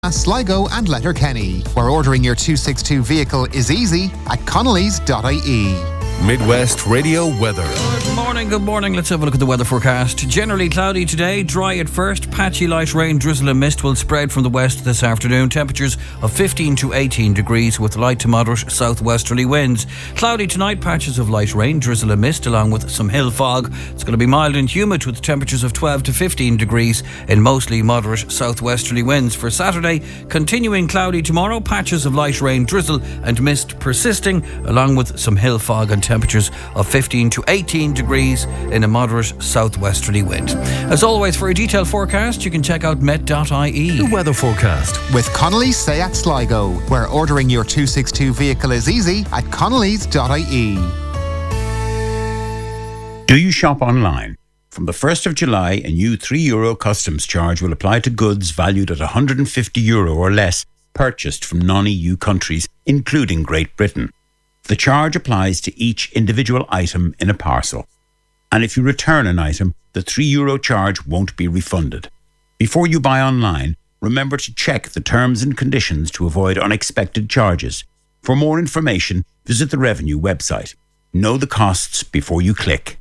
Sligo and Letterkenny, where ordering your 262 vehicle is easy at connellys.ie. Midwest Radio Weather. Good morning. Let's have a look at the weather forecast. Generally cloudy today, dry at first. Patchy light rain, drizzle and mist will spread from the west this afternoon. Temperatures of 15 to 18 degrees with light to moderate southwesterly winds. Cloudy tonight, patches of light rain, drizzle and mist along with some hill fog. It's going to be mild and humid with temperatures of 12 to 15 degrees in mostly moderate southwesterly winds. For Saturday, continuing cloudy tomorrow, patches of light rain, drizzle and mist persisting along with some hill fog and temperatures of 15 to 18 degrees in a moderate southwesterly wind. As always, for a detailed forecast, you can check out met.ie. The weather forecast with Connellys Seat Sligo, where ordering your 262 vehicle is easy at connellys.ie. Do you shop online? From the 1st of July, a new €3 customs charge will apply to goods valued at €150 or less purchased from non-EU countries, including Great Britain. The charge applies to each individual item in a parcel. And if you return an item, the €3 charge won't be refunded. Before you buy online, remember to check the terms and conditions to avoid unexpected charges. For more information, visit the Revenue website. Know the costs before you click.